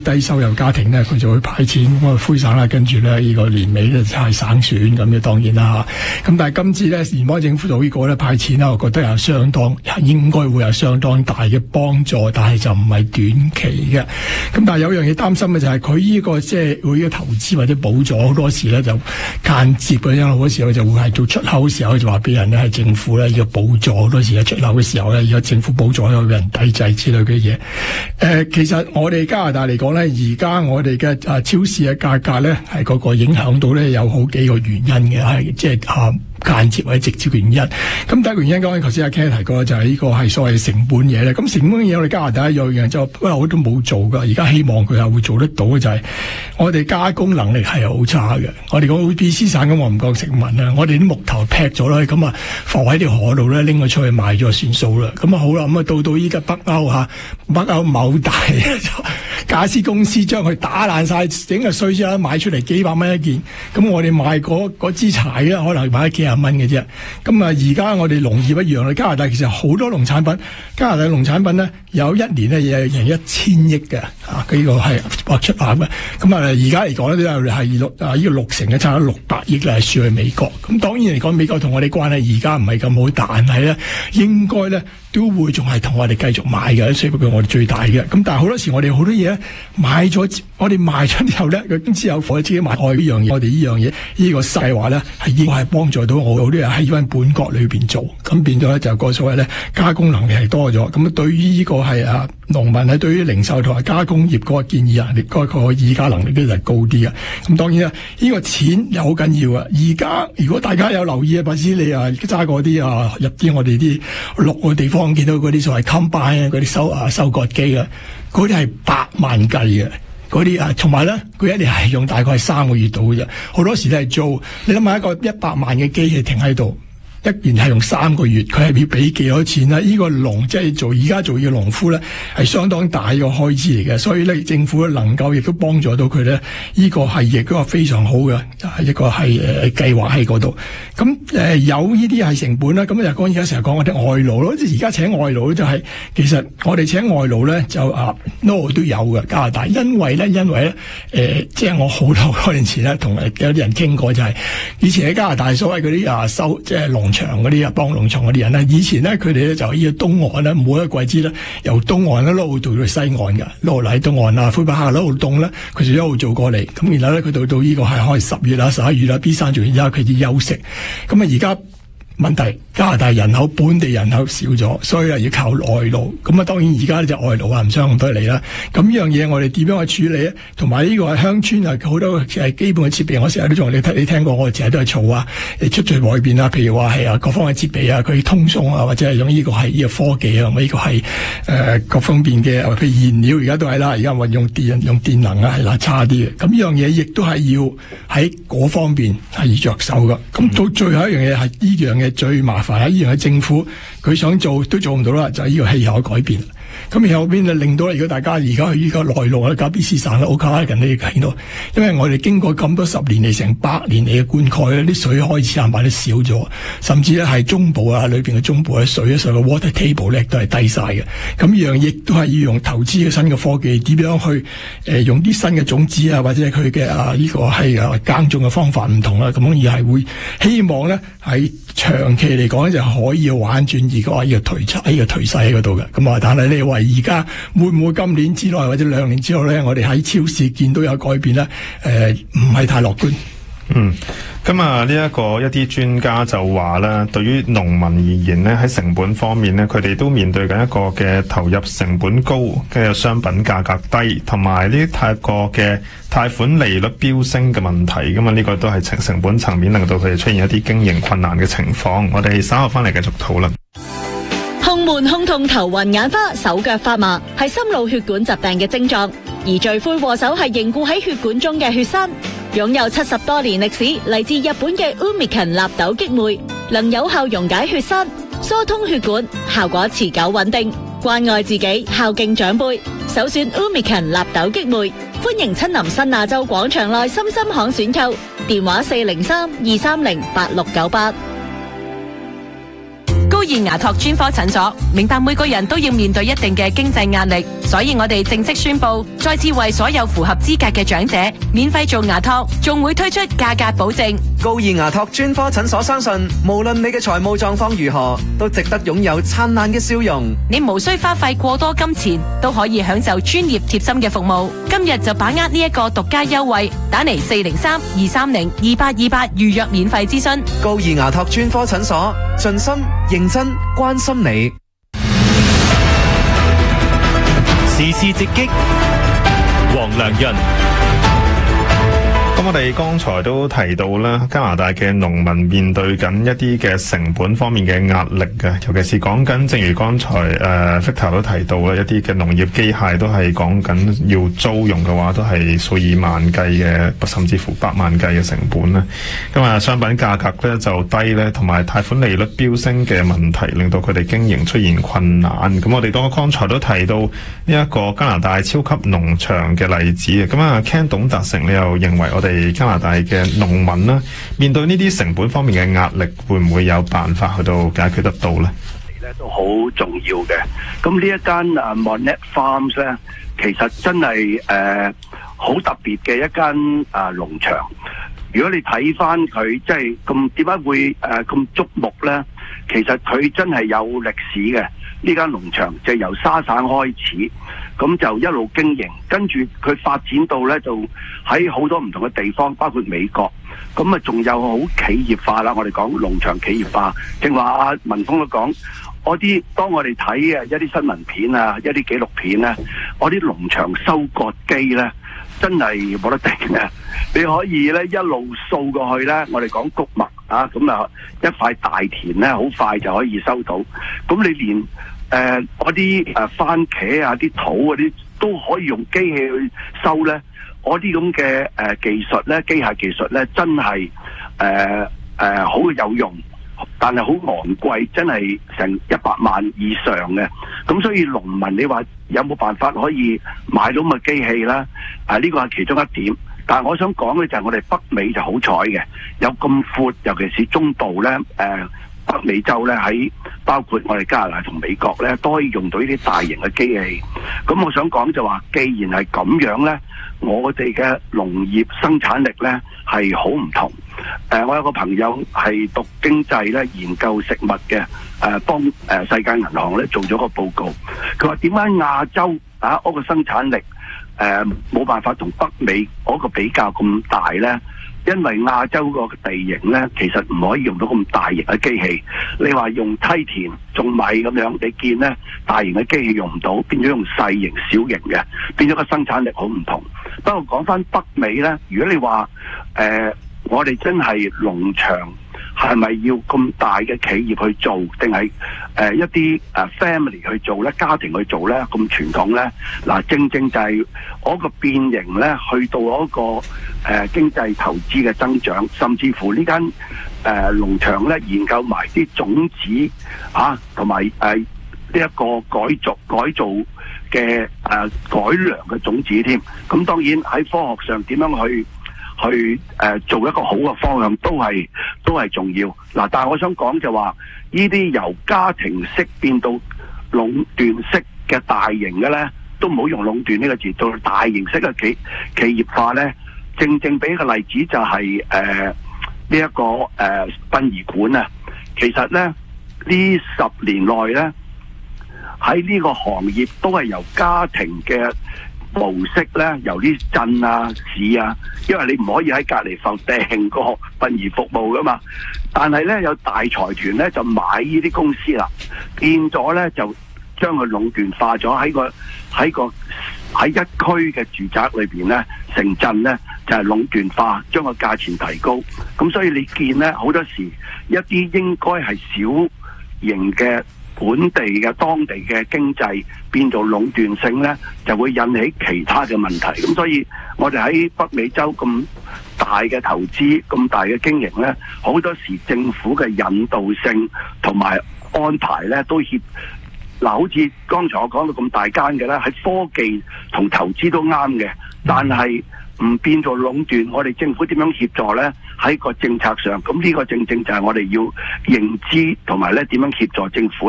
低收入家庭咧，佢就會派錢咁啊，灰省啦，跟住咧呢個年尾咧就係省選咁嘅，當然啦嚇。咁但係今次咧聯邦政府做呢個咧派錢啦，我覺得應該會有相當大嘅幫助，但係就唔係短期嘅。咁但係有樣嘢擔心嘅就係佢呢個即係會嘅投資或者補助好多時咧就間接嘅，因為好多時候就會係做出口嘅時候就話俾人咧係政府咧要補助，好多時喺出口嘅時候咧而家政府補助有人抵制之類嘅嘢。其實我哋加拿大嚟講咧，而家我哋嘅超市嘅價格咧係嗰個影響到咧有好幾個原因嘅，係即係間接或者直接嘅原因。咁第一個原因講緊頭先阿 Ken 提過就係呢個係所謂成本嘢咧。咁成本嘢我哋加拿大有樣就不過我都冇做噶，而家希望佢係會做得到嘅就係我哋加工能力係好差嘅。我哋講 BC 省咁，我唔講食物啦，我哋啲木頭劈咗啦，咁啊放喺條河度咧拎佢出去賣咗算數啦。咁啊好啦，咁啊到依家北歐某大傢俬公司將佢打爛晒，整個碎咗賣出嚟幾百蚊一件。咁我哋賣嗰支柴咧，可能賣幾廿蚊嘅啫。咁啊而家我哋農業一樣啦，加拿大其實好多農產品，加拿大農產品咧有一年咧有成1000億嘅，呢個係話出口嘅。咁啊而家嚟講咧都係呢個6成嘅，差唔多600億咧係輸去美國。咁當然嚟講，美國同我哋關係而家唔係咁好，但係咧應該咧都會仲係同我哋繼續買嘅，所以不過我哋最大嘅。咁但係好多時我哋好多嘢買咗，我哋賣咗之後咧，佢之後我自己買開呢樣嘢，我哋呢樣嘢呢個計劃咧係應該係幫助到我好多人喺翻本國裏邊做，咁變咗咧就個所謂咧加工能力係多咗。咁對於呢個係農民喺對於零售同埋加工業嗰個建議能力嗰個議價能力都係高啲嘅。咁當然啦，呢個錢又好緊要啊！而家如果大家有留意啊，或者你揸過啲入啲我哋啲綠嘅地方，見到嗰啲所謂 combine 嗰啲收割機啊，嗰啲係百萬計嘅。嗰啲同埋咧，佢一年係用大概3個月到嘅啫。好多時都係租，你諗下一個100萬嘅機器停喺度，一年係用3個月，佢係要俾幾多錢咧？呢個農即係而家做呢個農夫咧，係相當大個開支嚟嘅。所以咧，政府能夠亦都幫助到佢咧，呢個係亦都係非常好嘅，一個係計劃喺嗰度。咁有呢啲係成本啦。咁就講而家成日講我哋外勞咯，即係而家請外勞就係其實我哋請外勞咧就都有嘅加拿大，因為咧即係我好多年前咧同有啲人傾過，就係以前喺加拿大所謂嗰啲即係農場嗰啲幫農場嗰啲人咧，以前咧佢哋咧就呢個東岸咧，每一個季節咧由東岸咧一路到西岸嘅，一路喺東岸魁北克一路凍咧，佢就一路做過嚟。咁然後咧佢到呢個係開10月11月B 山仲要佢要休息。咁而家問題加拿大人口本地人口少咗，所以要靠外勞。咁當然而家呢隻外勞唔想咁多嚟啦。咁呢樣嘢我哋點樣去處理咧？同埋呢個係鄉村好多係基本嘅設備，我成日都仲你聽過，我成日都係嘈出在外邊譬如話係各方嘅設備佢通鬆或者係用呢個係呢個科技呢個係各方面嘅，譬如燃料而家都係啦，而家用電能係差啲嘅。咁呢樣嘢亦都係要喺嗰方面係着手噶。咁到最後一樣嘢係呢樣嘢最麻煩，呢樣嘅政府佢想做都做唔到啦，就係呢個氣候嘅改變。咁氣候變就令到如果大家而家去呢個內陸咧，加 BC 省咧，奧卡拉近你睇到，因為我哋經過咁多10年嚟成100年嚟嘅灌溉咧，啲水開始慢慢都少咗，甚至咧係中部裏邊嘅中部嘅水上嘅 water table 咧都係低晒嘅。咁呢樣亦都係要用投資嘅新嘅科技，點樣去用啲新嘅種子或者佢嘅呢個係耕種嘅方法唔同啦，咁而係會希望咧喺長期嚟講就可以玩轉而家呢個頹勢喺嗰度嘅。咁但係你話而家會唔會今年之內或者2年之後咧，我哋喺超市見到有改變咧？唔係太樂觀。 咁呢一啲專家就話咧，對於農民而言咧，喺成本方面咧，佢哋都面對緊一個嘅投入成本高，跟住商品價格低，同埋呢太過嘅貸款利率飆升嘅問題。咁呢個都係成本層面令到佢哋出現一啲經營困難嘅情況。我哋稍後翻嚟繼續討論。 胸悶、胸痛、頭暈眼花、手腳發麻，係心腦血管疾病嘅症狀，而罪魁禍首係凝固喺血管中嘅血栓。擁有70多年歷史，嚟自日本嘅 Umiken 納豆激酶，能有效溶解血栓、疏通血管，效果持久穩定。關愛自己，孝敬長輩，首選 Umiken 納豆激酶。歡迎親臨新亞洲廣場內深深行選購，電話403-230-8698。 高爾牙托專科診所明白每個人都要面對一定嘅經濟壓力，所以我哋正式宣布，再次為所有符合資格嘅長者免費做牙托，仲會推出價格保證。 高爾牙托專科診所相信，無論你嘅財務狀況如何，都值得擁有燦爛嘅笑容。 你無需花費過多金錢，都可以享受專業貼心嘅服務。今日就把握呢一個獨家優惠，打嚟403-230-2828預約免費諮詢。 高爾牙托專科診所，盡心認真關心你。 時事直擊，黃良潤。 咁我哋剛才都提到啦，加拿大嘅農民面對緊一啲嘅成本方面嘅壓力嘅，尤其是講緊，正如剛才Victor 都提到啦，一啲嘅農業機械都係講緊要租用嘅話，都係數以萬計嘅，甚至乎百萬計嘅成本啦。咁啊，商品價格咧就低咧，同埋貸款利率飆升嘅問題，令到佢哋經營出現困難。咁我哋剛才都提到呢一個加拿大超級農場嘅例子嘅。咁啊 Ken 董達成，你又認為我哋加拿大嘅農民啦，面對呢啲成本方面嘅壓力，會唔會有辦法去到解決得到呢？ 都好重要嘅。咁呢一間Monette Farms 咧，其實真係好特別嘅一間農場。如果你睇翻佢，即係咁點解會咁矚目咧？其實佢真係有歷史嘅。呢間農場就由沙省開始，咁就一路經營，跟住佢發展到咧，就喺好多唔同嘅地方，包括美國，咁啊仲有好企業化啦。我哋講農場企業化，正話阿文峰都講，當我哋睇嘅一啲新聞片啊，一啲紀錄片咧，我啲農場收割機咧，真係冇得頂嘅。你可以咧一路掃過去咧，我哋講穀物啊，咁啊一塊大田咧，好快就可以收到。咁你連嗰啲番茄啊、啲土嗰啲都可以用機器去收咧，嗰啲咁嘅技術咧、機械技術咧，真係好有用，但係好昂貴，真係成100萬以上嘅。咁所以農民你話有冇辦法可以買到咁嘅機器咧？呢個係其中一點。但係我想講嘅就係我哋北美就好彩嘅，有咁闊，尤其是中部咧，北美洲咧，喺包括我哋加拿大同美國咧，都可以用到呢啲大型嘅機器。咁我想講就話，既然係咁樣咧，我哋嘅農業生產力咧係好唔同。我有個朋友係讀經濟咧，研究食物嘅，幫世界銀行咧做咗個報告。佢話點解亞洲嗰個生產力冇辦法同北美嗰個比較咁大咧？因為亞洲個地形咧，其實唔可以用到咁大型嘅機器。你話用梯田種米咁樣，你見咧大型嘅機器用唔到，變咗用細型、小型嘅，變咗個生產力好唔同。不過講翻北美咧，如果你話我哋真係農場係咪要咁大嘅企業去做，定係一啲family 去做咧，家庭去做咧，咁傳統咧？嗱，正正就係嗰個變形咧，去到嗰個經濟投資嘅增長，甚至乎呢間農場咧研究埋啲種子同埋呢一個改造嘅改良嘅種子添。咁當然喺科學上點樣去做一個好嘅方向都係重要。嗱，但係我想講就話，呢啲由家庭式變到壟斷式嘅大型嘅咧，都唔好用壟斷呢個字，做大型式嘅企業化咧，正俾個例子就係呢一個殯儀館啊。其實咧呢10年內咧，喺呢個行業都係由家庭嘅模式咧，由啲鎮啊、市啊，因為你唔可以喺隔離埠訂個殯儀服務噶嘛。但係咧有大財團咧就買呢啲公司啦，變咗咧就將佢壟斷化咗，喺一區嘅住宅裏邊咧，城鎮咧就係壟斷化，將個價錢提高。咁所以你見咧好多時一啲應該係小型嘅本地嘅當地嘅經濟變做壟斷性咧，就會引起其他嘅問題。咁所以我哋喺北美洲咁大嘅投資、咁大嘅經營咧，好多時政府嘅引導性同埋安排咧都好似剛才我講到咁大間嘅咧，喺科技同投資都啱嘅，但係唔變做壟斷，我哋政府點樣協助呢？喺個政策上，咁呢個正正就係我哋要認知同埋咧點樣協助政府